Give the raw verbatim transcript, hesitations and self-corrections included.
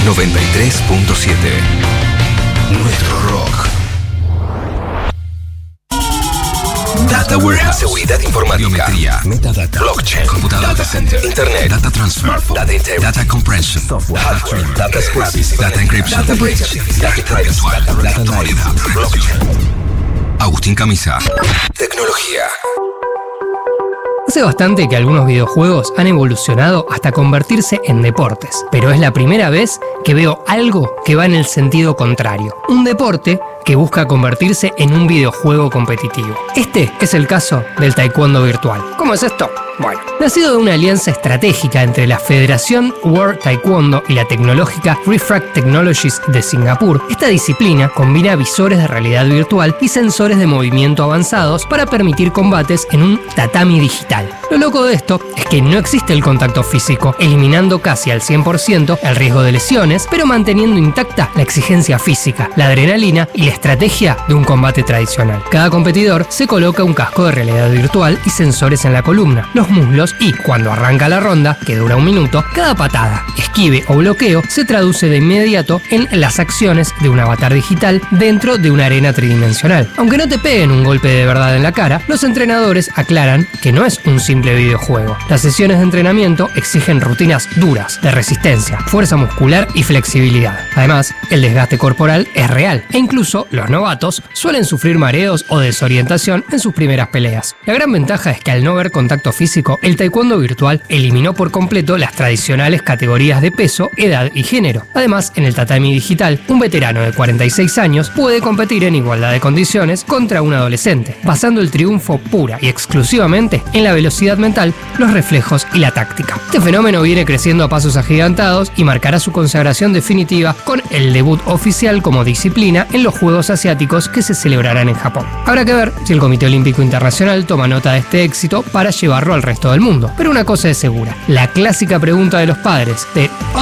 noventa y tres punto siete. Nuestro rock. Data Warehouse, seguridad informática, biometría, metadata, blockchain, computadora, data center, internet, data transfer, data integration, data compression, software, hardware, data privacy, data encryption, data bridge, data privacy, data actualidad, blockchain. Agustín Camisa. Tecnología. Hace bastante que algunos videojuegos han evolucionado hasta convertirse en deportes, pero es la primera vez que veo algo que va en el sentido contrario. Un deporte que busca convertirse en un videojuego competitivo. Este es el caso del taekwondo virtual. ¿Cómo es esto? Bueno, nacido de una alianza estratégica entre la Federación World Taekwondo y la tecnológica Refract Technologies de Singapur, esta disciplina combina visores de realidad virtual y sensores de movimiento avanzados para permitir combates en un tatami digital. Lo loco de esto es que no existe el contacto físico, eliminando casi al cien por ciento el riesgo de lesiones, pero manteniendo intacta la exigencia física, la adrenalina y la estrategia de un combate tradicional. Cada competidor se coloca un casco de realidad virtual y sensores en la columna, los muslos y, cuando arranca la ronda, que dura un minuto, cada patada, esquive o bloqueo se traduce de inmediato en las acciones de un avatar digital dentro de una arena tridimensional. Aunque no te peguen un golpe de verdad en la cara, los entrenadores aclaran que no es un simple videojuego. Las sesiones de entrenamiento exigen rutinas duras, de resistencia, fuerza muscular y flexibilidad. Además, el desgaste corporal es real e incluso los novatos suelen sufrir mareos o desorientación en sus primeras peleas. La gran ventaja es que al no ver contacto físico, el taekwondo virtual eliminó por completo las tradicionales categorías de peso, edad y género. Además, en el tatami digital, un veterano de cuarenta y seis años puede competir en igualdad de condiciones contra un adolescente, basando el triunfo pura y exclusivamente en la velocidad mental, los reflejos y la táctica. Este fenómeno viene creciendo a pasos agigantados y marcará su consagración definitiva con el debut oficial como disciplina en los Juegos Asiáticos que se celebrarán en Japón. Habrá que ver si el Comité Olímpico Internacional toma nota de este éxito para llevarlo al resto del mundo. Pero una cosa es segura, la clásica pregunta de los padres de